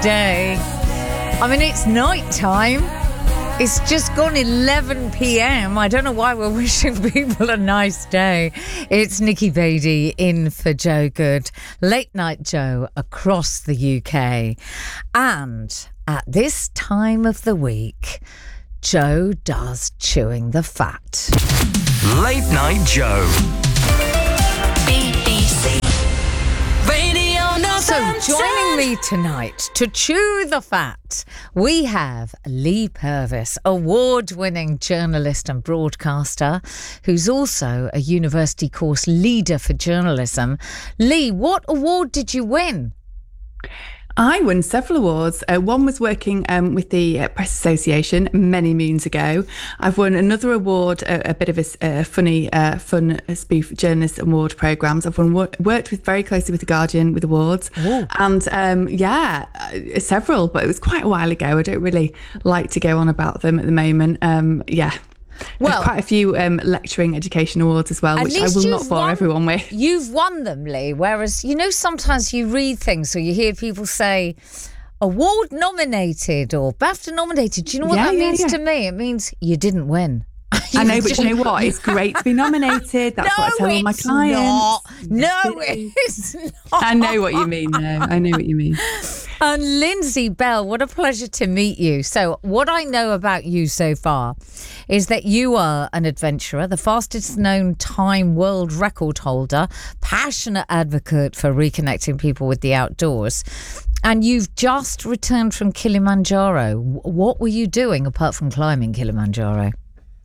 day. I mean, it's night time. It's just gone 11 p.m. I don't know why we're wishing people a nice day. It's Nikki Beattie in for Joe Good, Late Night Joe across the UK. And at this time of the week, Joe does Chewing the Fat. Late Night Joe. BBC Radio So Northampton. joining me tonight to chew the fat, we have Lee Purvis, award-winning journalist and broadcaster, who's also a university course leader for journalism. Lee, what award did you win? I won several awards. One was working with the Press Association many moons ago. I've won another award, a bit of a fun spoof journalist award programmes. I've worked with very closely with The Guardian with awards. Ooh. And several, but it was quite a while ago. I don't really like to go on about them at the moment. Well, There's quite a few lecturing education awards as well, at which I least will you've not bore won- everyone with. You've won them, Lee, whereas, you know, sometimes you read things or you hear people say award nominated or BAFTA nominated. Do you know what that means to me? It means you didn't win. I know, but you know what? It's great to be nominated. That's what I tell all my clients. No, it's not. I know what you mean, though. I know what you mean. And Lindsay Bell, what a pleasure to meet you. So what I know about you so far is that you are an adventurer, the fastest known time world record holder, passionate advocate for reconnecting people with the outdoors. And you've just returned from Kilimanjaro. What were you doing apart from climbing Kilimanjaro?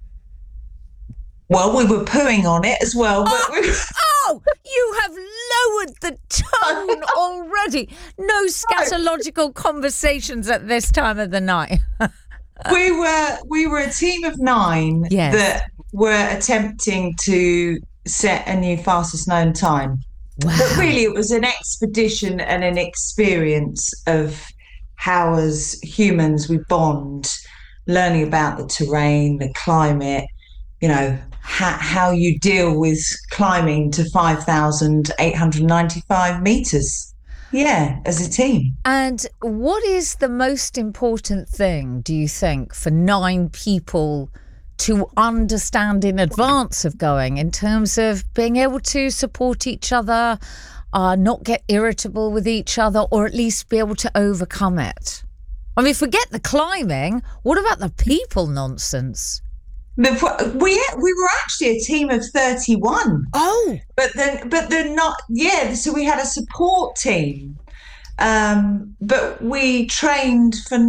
Well, we were pooing on it as well. But Oh, you have lowered the tone already. No scatological conversations at this time of the night. we were a team of 9 Yes. that were attempting to set a new fastest known time. Wow. But really, it was an expedition and an experience of how, as humans, we bond, learning about the terrain, the climate, you know, how you deal with climbing to 5,895 metres. Yeah, as a team. And what is the most important thing, do you think, for 9 people to understand in advance of going, in terms of being able to support each other, not get irritable with each other, or at least be able to overcome it? I mean, forget the climbing. What about the people nonsense? We were actually a team of 31. Oh, But they're not. Yeah, so we had a support team, but we trained for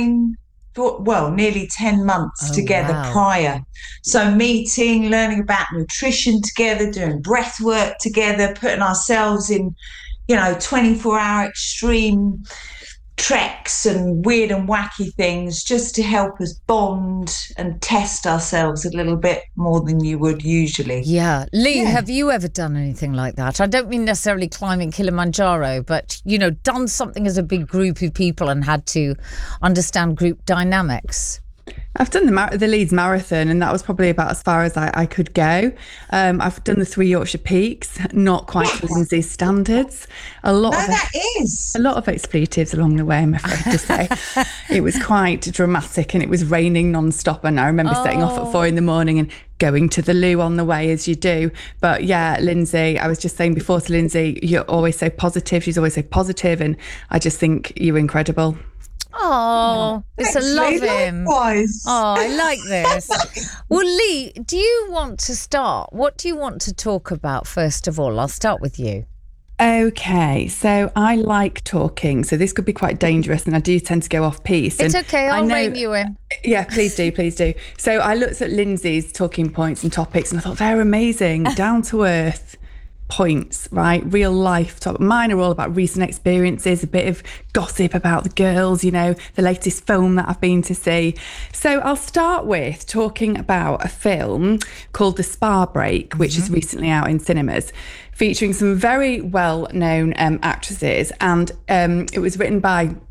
nearly 10 months together wow. prior. So meeting, learning about nutrition together, doing breath work together, putting ourselves in, 24-hour extreme treks and weird and wacky things just to help us bond and test ourselves a little bit more than you would usually. yeah. Lee, Yeah. have you ever done anything like that? I don't mean necessarily climbing Kilimanjaro, but, done something as a big group of people and had to understand group dynamics. I've done the Leeds Marathon, and that was probably about as far as I could go. I've done the 3 Yorkshire Peaks, not quite to Lindsay's standards. A lot of expletives along the way, I'm afraid to say. It was quite dramatic, and it was raining non-stop. And I remember setting off at 4 a.m. and going to the loo on the way, as you do. But yeah, Lindsay, I was just saying before to Lindsay, you're always so positive. She's always so positive, and I just think you're incredible. Oh, it's a love him. Likewise. Oh, I like this. Well, Lee, do you want to start? What do you want to talk about first of all? I'll start with you. Okay, so I like talking, so this could be quite dangerous, and I do tend to go off piece. It's and okay, I I'll know- rein you in. Yeah, please do, please do. So I looked at Lindsay's talking points and topics, and I thought they're amazing, down to earth points, right? Real life topic. Mine are all about recent experiences, a bit of gossip about the girls, the latest film that I've been to see. So I'll start with talking about a film called The Spa Break, which is recently out in cinemas, featuring some very well-known actresses, and it was written by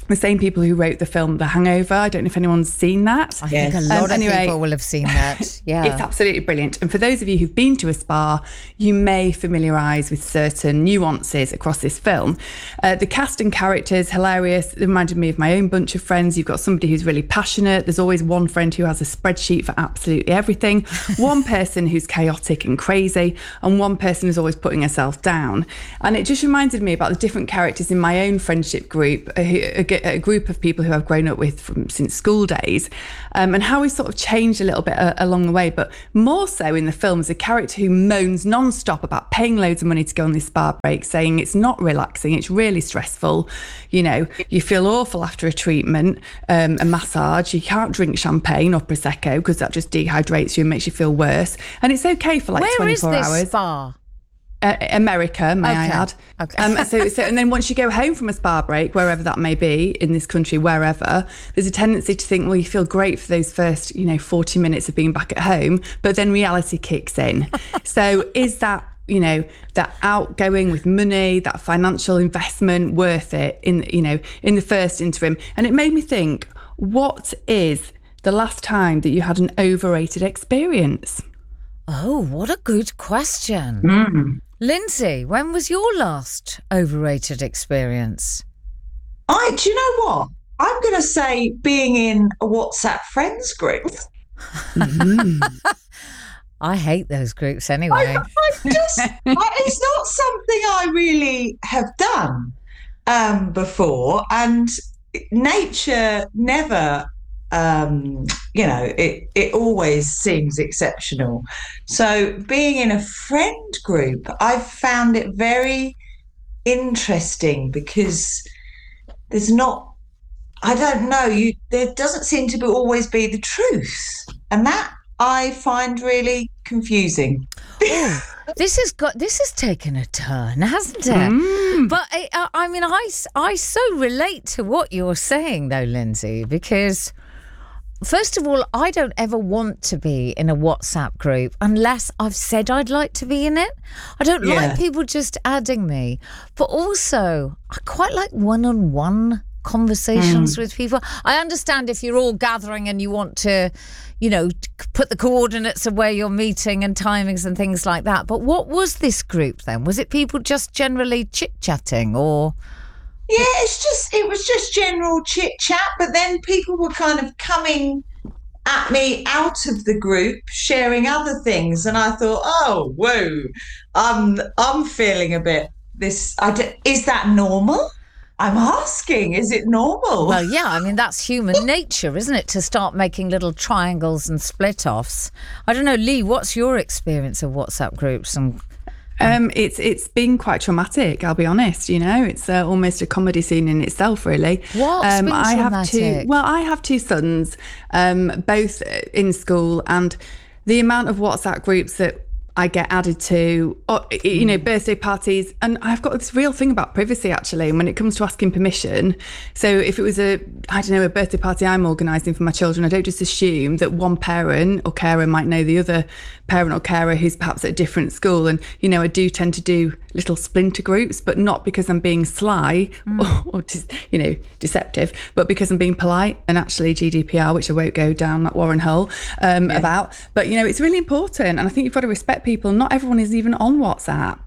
the same people who wrote the film The Hangover. I don't know if anyone's seen that. I think a lot of people will have seen that. Yeah. It's absolutely brilliant. And for those of you who've been to a spa, you may familiarise with certain nuances across this film. The cast and characters, hilarious. It reminded me of my own bunch of friends. You've got somebody who's really passionate. There's always one friend who has a spreadsheet for absolutely everything. One person who's chaotic and crazy, and one person who's always putting herself down. And it just reminded me about the different characters in my own friendship group, a group of people who I've grown up with since school days, and how we sort of changed a little bit along the way. But more so in the film is a character who moans non-stop about paying loads of money to go on this spa break, saying it's not relaxing, it's really stressful. You know, you feel awful after a treatment, a massage. You can't drink champagne or Prosecco because that just dehydrates you and makes you feel worse. And it's okay for like 24 hours. Where is this spa? America, may I add. Okay. So and then once you go home from a spa break, wherever that may be in this country, wherever, there's a tendency to think, well, you feel great for those first, 40 minutes of being back at home, but then reality kicks in. So is that, that outgoing with money, that financial investment worth it in the first interim? And it made me think, what is the last time that you had an overrated experience? Oh, what a good question. Lindsay, when was your last overrated experience? Do you know what? I'm going to say being in a WhatsApp friends group. I hate those groups anyway. It's not something I really have done before. And nature never... it always seems exceptional. So being in a friend group, I've found it very interesting because there's not, I don't know, there doesn't seem to always be the truth. And that I find really confusing. Oh, this has taken a turn, hasn't it? But I so relate to what you're saying though, Lindsay, because first of all, I don't ever want to be in a WhatsApp group unless I've said I'd like to be in it. I don't like people just adding me. But also, I quite like one-on-one conversations with people. I understand if you're all gathering and you want to, put the coordinates of where you're meeting and timings and things like that. But what was this group then? Was it people just generally chit-chatting or... Yeah, it was just general chit chat, but then people were kind of coming at me out of the group, sharing other things, and I thought, oh, whoa, I'm feeling a bit this. Is that normal? I'm asking, is it normal? Well, yeah, I mean that's human nature, isn't it, to start making little triangles and split offs? I don't know, Lee, what's your experience of WhatsApp groups and? It's been quite traumatic, I'll be honest. It's almost a comedy scene in itself, really. What's been traumatic? I have two sons, both in school, and the amount of WhatsApp groups that I get added to, birthday parties. And I've got this real thing about privacy, actually, when it comes to asking permission. So if it was a birthday party I'm organising for my children, I don't just assume that one parent or carer might know the other parent or carer who's perhaps at a different school. And, I do tend to do little splinter groups, but not because I'm being sly or deceptive, but because I'm being polite and actually GDPR, which I won't go down that Warren hole about. But, it's really important. And I think you've got to respect people. Not everyone is even on WhatsApp.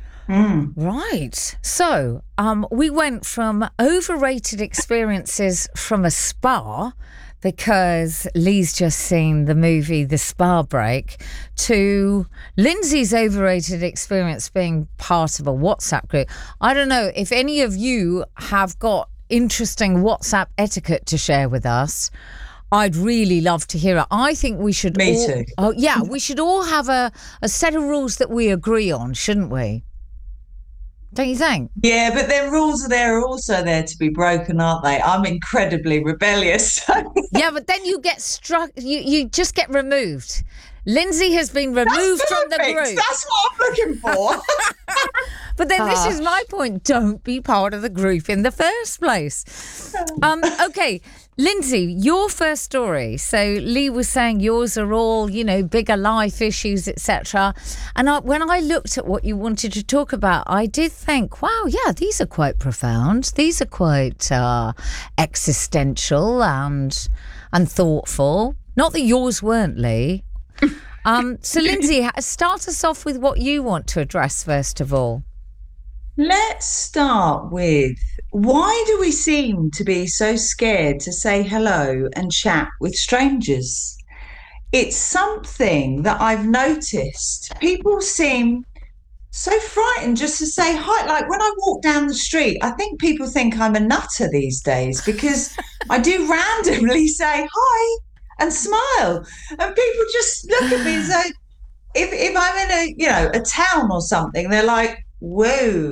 Right. So we went from overrated experiences from a spa, because Lee's just seen the movie The Spa Break, to Lindsay's overrated experience being part of a WhatsApp group. I don't know if any of you have got interesting WhatsApp etiquette to share with us. I'd really love to hear it. I think we should too. Oh, yeah, we should all have a set of rules that we agree on, shouldn't we? Don't you think? Yeah, but their rules are also there to be broken, aren't they? I'm incredibly rebellious. Yeah, but then you get struck. You just get removed. Lindsay has been removed from the group. That's what I'm looking for. But then this is my point. Don't be part of the group in the first place. Okay, Lindsay, your first story. So Lee was saying yours are all, bigger life issues, etc. And when I looked at what you wanted to talk about, I did think, wow, yeah, these are quite profound. These are quite existential and thoughtful. Not that yours weren't, Lee. So Lindsay, start us off with what you want to address first of all. Let's start with, why do we seem to be so scared to say hello and chat with strangers? It's something that I've noticed. People seem so frightened just to say hi. Like when I walk down the street, I think people think I'm a nutter these days because I do randomly say hi and smile. And people just look at me and say, if I'm in a town or something, they're like, whoa.